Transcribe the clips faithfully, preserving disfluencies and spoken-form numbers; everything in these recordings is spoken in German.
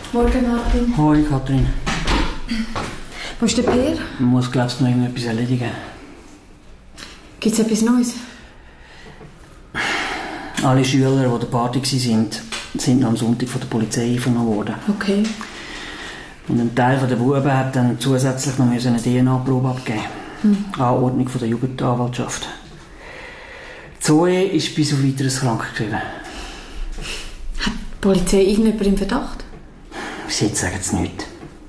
Morgen, Martin. Hoi, Katrin. Wo ist der Peer? Man muss, glaube ich, noch irgendetwas erledigen. Gibt es etwas Neues? Alle Schüler, die an der Party waren, sind noch am Sonntag von der Polizei eingenommen worden. Okay. Und ein Teil der Buben hat dann zusätzlich noch eine D N A-Probe abgeben. Hm. Anordnung von der Jugendanwaltschaft. Zoe ist bis auf weiteres krankgeschrieben. Hat die Polizei irgendjemand im Verdacht? Bis jetzt sagen sie nichts.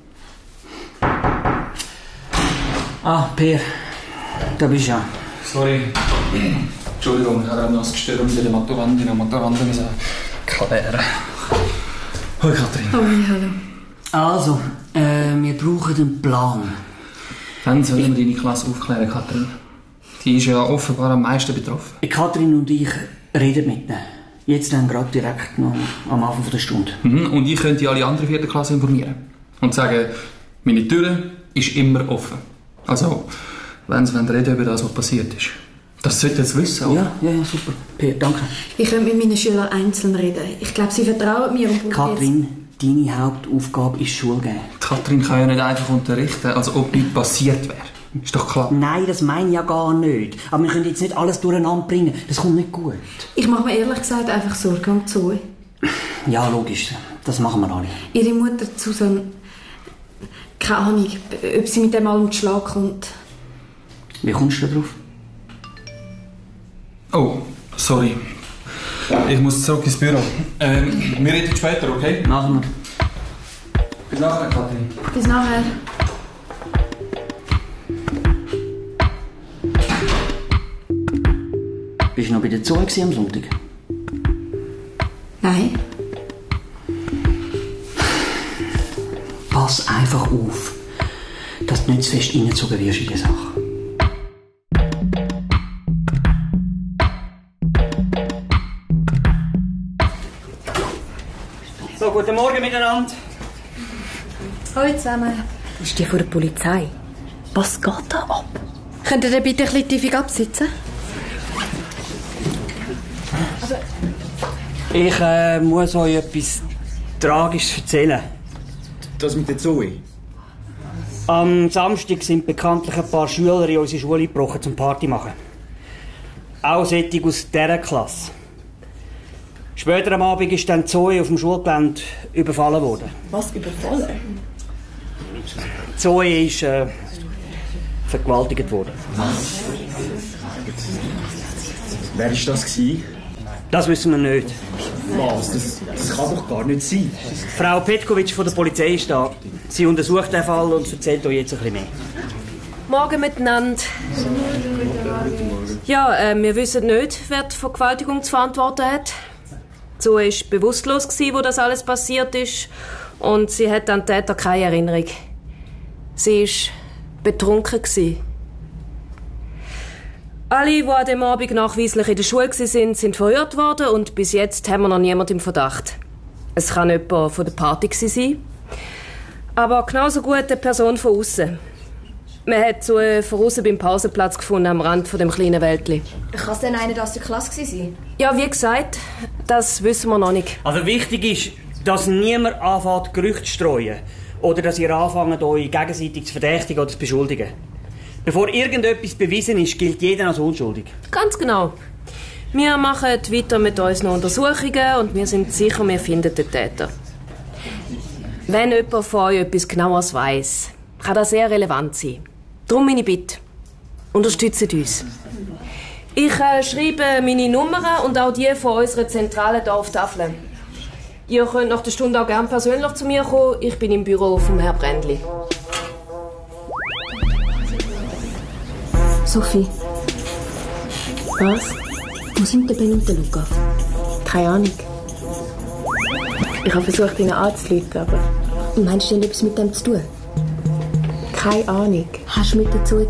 Ah, Peer. Da bist du ja. Sorry. Entschuldigung, ich habe noch das Gestürm bei den Maturandinnen und Maturanden klären. Hoi, Katrin. Hoi, hallo. Also, äh, wir brauchen einen Plan. Wann sollen wir deine Klasse aufklären, Katrin? Die ist ja offenbar am meisten betroffen. Katrin und ich reden mit ihnen. Jetzt dann gerade direkt noch am Anfang der Stunde. Mhm. Und ich könnte alle anderen vierten Klasse informieren. Und sagen, meine Tür ist immer offen. Also, wenn sie reden über das, was passiert ist. Das sollten sie wissen, oder? Ja, ja, ja, super. Peer, danke. Ich könnte mit meinen Schülern einzeln reden. Ich glaube, sie vertrauen mir. Und Katrin, deine Hauptaufgabe ist Schule geben. Katrin kann ja nicht einfach unterrichten, als ob nichts passiert wäre. Ist doch klar. Nein, das meine ich ja gar nicht. Aber wir können jetzt nicht alles durcheinander bringen. Das kommt nicht gut. Ich mache mir ehrlich gesagt einfach Sorgen um Zoe. Ja, logisch. Das machen wir alle. Ihre Mutter, Susan, keine Ahnung, ob sie mit dem mal um den Schlag kommt. Wie kommst du da drauf? Oh, sorry. Ich muss zurück ins Büro. Ähm, wir reden später, okay? Machen wir. Bis nachher, Katrin. Bis nachher. Bist du noch bei der Zoe am Sonntag? Nein. Pass einfach auf, dass du nicht zu fest reingezogen wirst in die Sache. So, guten Morgen miteinander. Hallo zusammen. Ist die von der Polizei? Was geht da ab? Könnt ihr bitte ein bisschen tiefig absitzen? Ich äh, muss euch etwas Tragisches erzählen. Das mit der Zoe? Am Samstag sind bekanntlich ein paar Schüler in unsere Schule gebrochen zum Party machen. Auch solche aus dieser Klasse. Später am Abend ist dann Zoe auf dem Schulgelände überfallen worden. Was, überfallen? Zoe ist äh, vergewaltigt worden. Wer war das gewesen? Das wissen wir nicht. Was? Das, das kann doch gar nicht sein. Frau Petkovic von der Polizei ist da. Sie untersucht den Fall und erzählt euch jetzt ein bisschen mehr. Morgen miteinander. Ja, äh, wir wissen nicht, wer die Vergewaltigung zu verantworten hat. Zoe war bewusstlos, wo das alles passiert ist. Und sie hat an den Täter keine Erinnerung. Sie war betrunken. Alle, die an dem Abend nachweislich in der Schule waren, sind verhört worden und bis jetzt haben wir noch niemanden im Verdacht. Es kann jemand von der Party sein, aber genauso gut eine Person von außen. Man hat Zoe von außen beim Pausenplatz gefunden, am Rand von dem kleinen Wäldli. Kann es denn einer aus der Klasse sein? Ja, wie gesagt, das wissen wir noch nicht. Also wichtig ist, dass niemand anfängt, Gerüchte zu streuen. Oder dass ihr anfangt, euch gegenseitig zu verdächtigen oder zu beschuldigen. Bevor irgendetwas bewiesen ist, gilt jeder als unschuldig. Ganz genau. Wir machen weiter mit unseren Untersuchungen und wir sind sicher, wir finden den Täter. Wenn jemand von euch etwas Genaueres weiss, kann das sehr relevant sein. Darum meine Bitte. Unterstützt uns. Ich äh, schreibe meine Nummern und auch die von unserer zentralen Dorftafel. Ihr könnt nach der Stunde auch gerne persönlich zu mir kommen. Ich bin im Büro vom Herrn Brändli. Sophie. Was? Wo sind der Ben und der Luca? Keine Ahnung. Ich habe versucht, ihnen anzuleiten, aber... Meinst du, die haben etwas mit dem zu tun? Keine Ahnung. Hast du mit dazu